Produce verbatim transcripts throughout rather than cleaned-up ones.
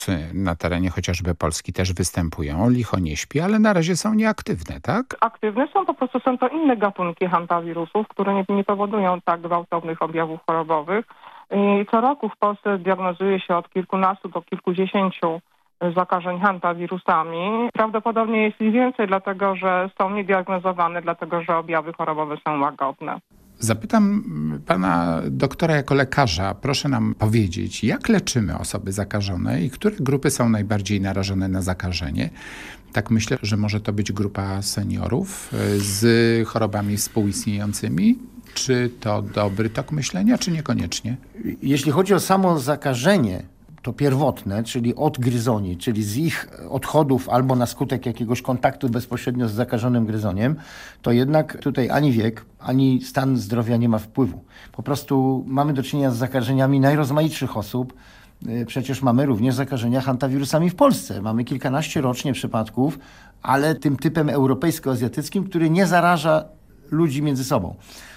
na terenie chociażby Polski też występują. Licho nie śpi, ale na razie są nieaktywne, tak? Aktywne są, po prostu są to inne gatunki hantawirusów, które nie, nie powodują tak gwałtownych objawów chorobowych. I co roku w Polsce diagnozuje się od kilkunastu do kilkudziesięciu zakażeń hantawirusami. Prawdopodobnie jest ich więcej, dlatego że są niediagnozowane, dlatego że objawy chorobowe są łagodne. Zapytam pana doktora jako lekarza, proszę nam powiedzieć, jak leczymy osoby zakażone i które grupy są najbardziej narażone na zakażenie? Tak myślę, że może to być grupa seniorów z chorobami współistniejącymi. Czy to dobry tok myślenia, czy niekoniecznie? Jeśli chodzi o samo zakażenie, to pierwotne, czyli od gryzoni, czyli z ich odchodów albo na skutek jakiegoś kontaktu bezpośrednio z zakażonym gryzoniem, to jednak tutaj ani wiek, ani stan zdrowia nie ma wpływu. Po prostu mamy do czynienia z zakażeniami najrozmaitszych osób. Przecież mamy również zakażenia hantawirusami w Polsce. Mamy kilkanaście rocznie przypadków, ale tym typem europejsko-azjatyckim, który nie zaraża ludzi między sobą.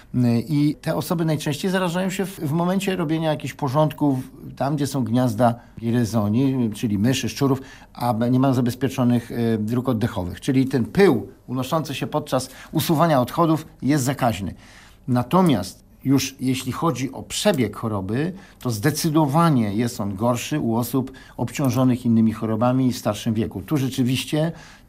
I te osoby najczęściej zarażają się w, w momencie robienia jakichś porządków tam, gdzie są gniazda gryzoni, czyli myszy, szczurów, a nie mają zabezpieczonych y, dróg oddechowych. Czyli ten pył unoszący się podczas usuwania odchodów jest zakaźny. Natomiast już jeśli chodzi o przebieg choroby, to zdecydowanie jest on gorszy u osób obciążonych innymi chorobami w starszym wieku. Tu rzeczywiście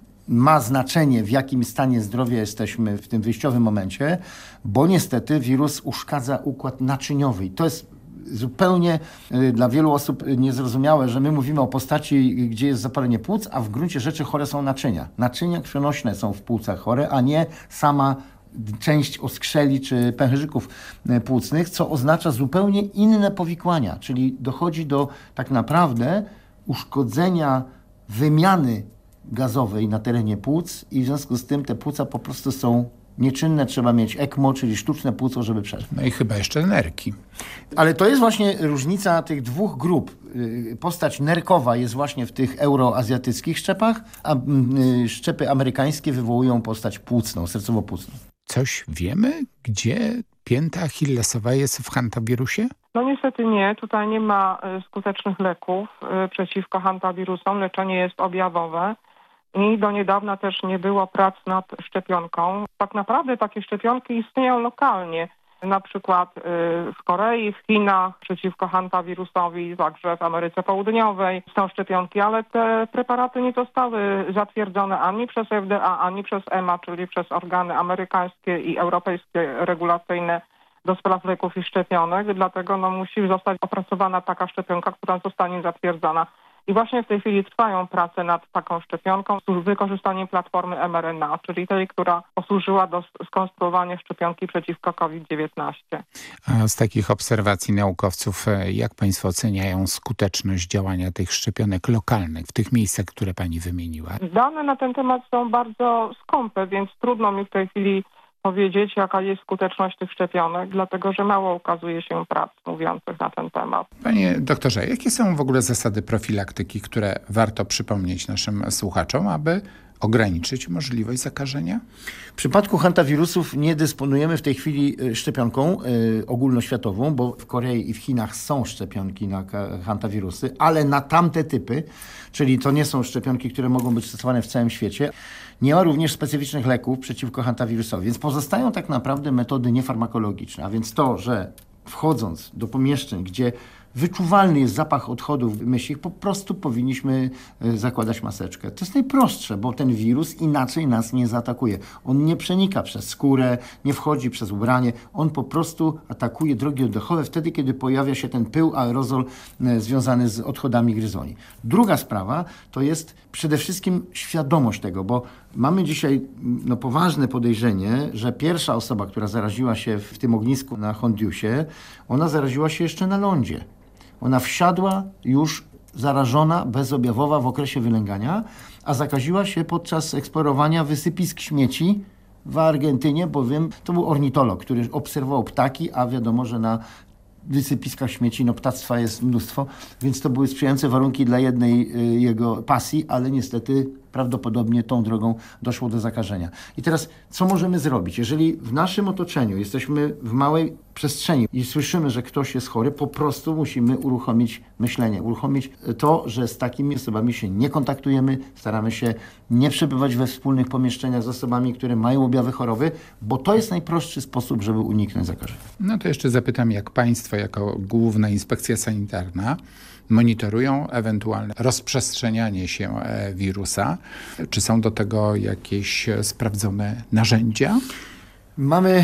ma znaczenie, w jakim stanie zdrowia jesteśmy w tym wyjściowym momencie, bo niestety wirus uszkadza układ naczyniowy. I to jest zupełnie y, dla wielu osób niezrozumiałe, że my mówimy o postaci, gdzie jest zapalenie płuc, a w gruncie rzeczy chore są naczynia. Naczynia krwionośne są w płucach chore, a nie sama część oskrzeli czy pęcherzyków płucnych, co oznacza zupełnie inne powikłania, czyli dochodzi do tak naprawdę uszkodzenia wymiany gazowej na terenie płuc i w związku z tym te płuca po prostu są nieczynne. Trzeba mieć ECMO, czyli sztuczne płuco, żeby przeżyć. No i chyba jeszcze nerki. Ale to jest właśnie różnica tych dwóch grup. Postać nerkowa jest właśnie w tych euroazjatyckich szczepach, a szczepy amerykańskie wywołują postać płucną, sercowo-płucną. Coś wiemy, gdzie pięta achillesowa jest w hantawirusie? No niestety nie. Tutaj nie ma skutecznych leków przeciwko hantawirusom. Leczenie jest objawowe. I do niedawna też nie było prac nad szczepionką. Tak naprawdę takie szczepionki istnieją lokalnie. Na przykład w Korei, w Chinach przeciwko hantawirusowi, także w Ameryce Południowej są szczepionki, ale te preparaty nie zostały zatwierdzone ani przez F D A, ani przez E M A, czyli przez organy amerykańskie i europejskie regulacyjne do spraw leków i szczepionek. Dlatego no, musi zostać opracowana taka szczepionka, która zostanie zatwierdzona. I właśnie w tej chwili trwają prace nad taką szczepionką z wykorzystaniem platformy em R N A, czyli tej, która posłużyła do skonstruowania szczepionki przeciwko COVID dziewiętnaście. A z takich obserwacji naukowców, jak państwo oceniają skuteczność działania tych szczepionek lokalnych w tych miejscach, które pani wymieniła? Dane na ten temat są bardzo skąpe, więc trudno mi w tej chwili powiedzieć, jaka jest skuteczność tych szczepionek, dlatego że mało ukazuje się prac mówiących na ten temat. Panie doktorze, jakie są w ogóle zasady profilaktyki, które warto przypomnieć naszym słuchaczom, aby ograniczyć możliwość zakażenia? W przypadku hantawirusów nie dysponujemy w tej chwili szczepionką y, ogólnoświatową, bo w Korei i w Chinach są szczepionki na hantawirusy, ale na tamte typy, czyli to nie są szczepionki, które mogą być stosowane w całym świecie. Nie ma również specyficznych leków przeciwko hantawirusowi, więc pozostają tak naprawdę metody niefarmakologiczne, a więc to, że wchodząc do pomieszczeń, gdzie wyczuwalny jest zapach odchodów mysich, po prostu powinniśmy zakładać maseczkę. To jest najprostsze, bo ten wirus inaczej nas nie zaatakuje. On nie przenika przez skórę, nie wchodzi przez ubranie. On po prostu atakuje drogi oddechowe wtedy, kiedy pojawia się ten pył, aerozol związany z odchodami gryzoni. Druga sprawa to jest przede wszystkim świadomość tego, bo mamy dzisiaj no, poważne podejrzenie, że pierwsza osoba, która zaraziła się w tym ognisku na Hondiusie, ona zaraziła się jeszcze na lądzie. Ona wsiadła już zarażona, bezobjawowa w okresie wylęgania, a zakaziła się podczas eksplorowania wysypisk śmieci w Argentynie, bowiem to był ornitolog, który obserwował ptaki, a wiadomo, że na wysypiskach śmieci no ptactwa jest mnóstwo, więc to były sprzyjające warunki dla jednej y, jego pasji, ale niestety prawdopodobnie tą drogą doszło do zakażenia. I teraz co możemy zrobić? Jeżeli w naszym otoczeniu jesteśmy w małej przestrzeni i słyszymy, że ktoś jest chory, po prostu musimy uruchomić myślenie, uruchomić to, że z takimi osobami się nie kontaktujemy, staramy się nie przebywać we wspólnych pomieszczeniach z osobami, które mają objawy choroby, bo to jest najprostszy sposób, żeby uniknąć zakażenia. No to jeszcze zapytam, jak państwo jako Główna Inspekcja Sanitarna monitorują ewentualne rozprzestrzenianie się wirusa? Czy są do tego jakieś sprawdzone narzędzia? Mamy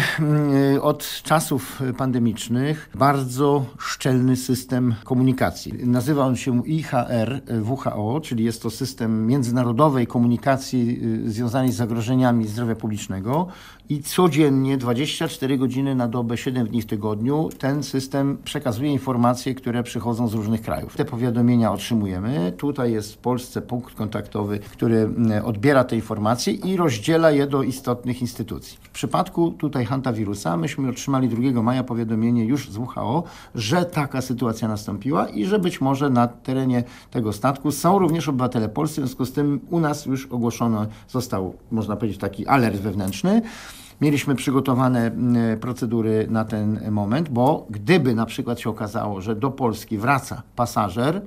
od czasów pandemicznych bardzo szczelny system komunikacji. Nazywa on się I H R W H O, czyli jest to system międzynarodowej komunikacji związanej z zagrożeniami zdrowia publicznego i codziennie, dwadzieścia cztery godziny na dobę, siedem dni w tygodniu ten system przekazuje informacje, które przychodzą z różnych krajów. Te powiadomienia otrzymujemy. Tutaj jest w Polsce punkt kontaktowy, który odbiera te informacje i rozdziela je do istotnych instytucji. W przypadku tutaj hantawirusa myśmy otrzymali drugiego maja powiadomienie już z W H O, że taka sytuacja nastąpiła i że być może na terenie tego statku są również obywatele polscy, w związku z tym u nas już ogłoszono, został, można powiedzieć, taki alert wewnętrzny. Mieliśmy przygotowane procedury na ten moment, bo gdyby na przykład się okazało, że do Polski wraca pasażer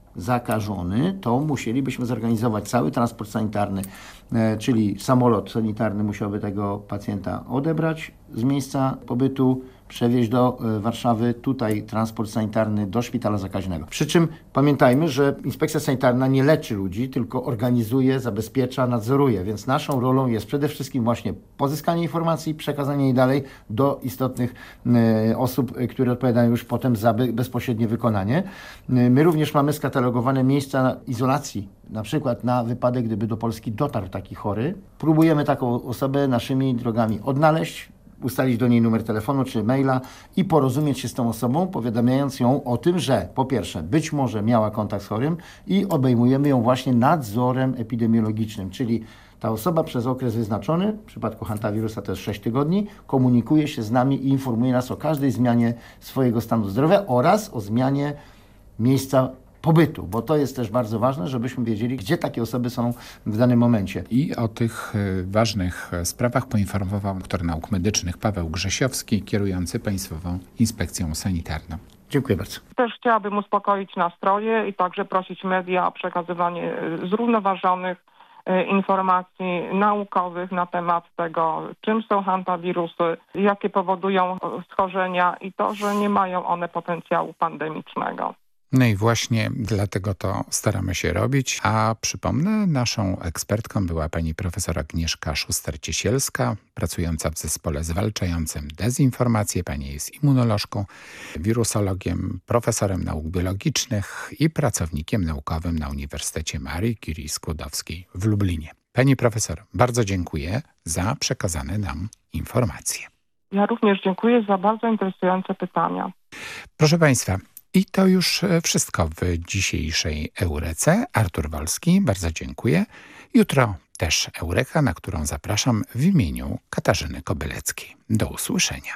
zakażony, to musielibyśmy zorganizować cały transport sanitarny, czyli samolot sanitarny musiałby tego pacjenta odebrać z miejsca pobytu, przewieźć do Warszawy, tutaj transport sanitarny do szpitala zakaźnego. Przy czym pamiętajmy, że inspekcja sanitarna nie leczy ludzi, tylko organizuje, zabezpiecza, nadzoruje, więc naszą rolą jest przede wszystkim właśnie pozyskanie informacji, przekazanie jej dalej do istotnych y, osób, które odpowiadają już potem za be, bezpośrednie wykonanie. Y, my również mamy skatalogowane miejsca izolacji, na przykład na wypadek, gdyby do Polski dotarł taki chory. Próbujemy taką osobę naszymi drogami odnaleźć, ustalić do niej numer telefonu czy maila i porozumieć się z tą osobą, powiadamiając ją o tym, że po pierwsze być może miała kontakt z chorym i obejmujemy ją właśnie nadzorem epidemiologicznym, czyli ta osoba przez okres wyznaczony, w przypadku hantawirusa to jest sześć tygodni, komunikuje się z nami i informuje nas o każdej zmianie swojego stanu zdrowia oraz o zmianie miejsca pobytu, bo to jest też bardzo ważne, żebyśmy wiedzieli, gdzie takie osoby są w danym momencie. I o tych ważnych sprawach poinformował doktor nauk medycznych Paweł Grzesiowski, kierujący Państwową Inspekcją Sanitarną. Dziękuję bardzo. Też chciałabym uspokoić nastroje i także prosić media o przekazywanie zrównoważonych informacji naukowych na temat tego, czym są hantawirusy, jakie powodują schorzenia i to, że nie mają one potencjału pandemicznego. No i właśnie dlatego to staramy się robić, a przypomnę, naszą ekspertką była pani profesor Agnieszka Szuster-Ciesielska, pracująca w zespole zwalczającym dezinformację. Pani jest immunolożką, wirusologiem, profesorem nauk biologicznych i pracownikiem naukowym na Uniwersytecie Marii Curie Skłodowskiej w Lublinie. Pani profesor, bardzo dziękuję za przekazane nam informacje. Ja również dziękuję za bardzo interesujące pytania. Proszę Państwa, i to już wszystko w dzisiejszej Eurece. Artur Wolski, bardzo dziękuję. Jutro też Eureka, na którą zapraszam w imieniu Katarzyny Kobyleckiej. Do usłyszenia.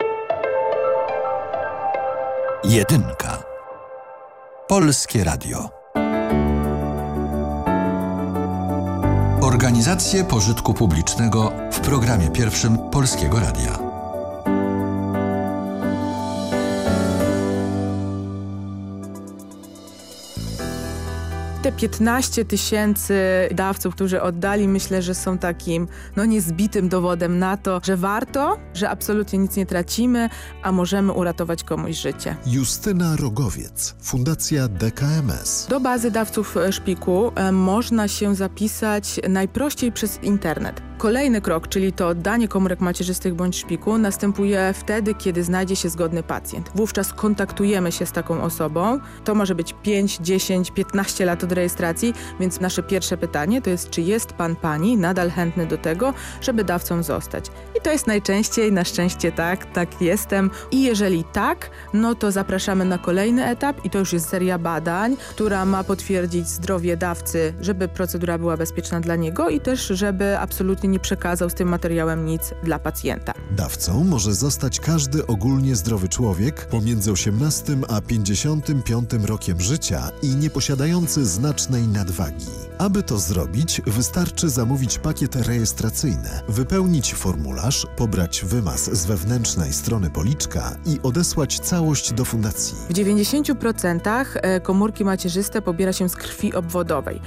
Jedynka. Polskie Radio. Organizacje pożytku publicznego w programie pierwszym Polskiego Radia. Te piętnaście tysięcy dawców, którzy oddali, myślę, że są takim no, niezbitym dowodem na to, że warto, że absolutnie nic nie tracimy, a możemy uratować komuś życie. Justyna Rogowiec, Fundacja D K M S. Do bazy dawców szpiku e, można się zapisać najprościej przez internet. Kolejny krok, czyli to oddanie komórek macierzystych bądź szpiku, następuje wtedy, kiedy znajdzie się zgodny pacjent. Wówczas kontaktujemy się z taką osobą. To może być pięć, dziesięć, piętnaście lat od rejestracji, więc nasze pierwsze pytanie to jest, czy jest pan, pani nadal chętny do tego, żeby dawcą zostać. I to jest najczęściej, na szczęście tak, tak jestem. I jeżeli tak, no to zapraszamy na kolejny etap i to już jest seria badań, która ma potwierdzić zdrowie dawcy, żeby procedura była bezpieczna dla niego i też, żeby absolutnie nie przekazał z tym materiałem nic dla pacjenta. Dawcą może zostać każdy ogólnie zdrowy człowiek pomiędzy osiemnastym a pięćdziesiątym piątym rokiem życia i nieposiadający znacznej nadwagi. Aby to zrobić, wystarczy zamówić pakiet rejestracyjny, wypełnić formularz, pobrać wymaz z wewnętrznej strony policzka i odesłać całość do fundacji. W dziewięćdziesięciu procentach komórki macierzyste pobiera się z krwi obwodowej.